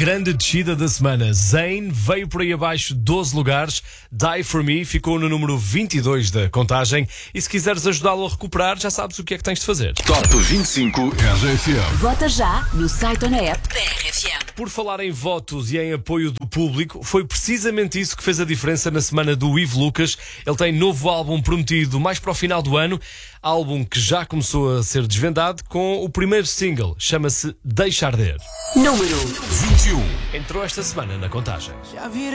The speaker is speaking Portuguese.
grande descida da semana. Zayn veio por aí abaixo 12 lugares. Die For Me ficou no número 22 da contagem. E se quiseres ajudá-lo a recuperar, já sabes o que é que tens de fazer. Top 25 RFM. Vota já no site ou na app da RFM. Por falar em votos e em apoio do público, foi precisamente isso que fez a diferença na semana do Ivo Lucas. Ele tem novo álbum prometido mais para o final do ano, álbum que já começou a ser desvendado com o primeiro single, chama-se Deixa Arder. Número 21. Entrou esta semana na contagem.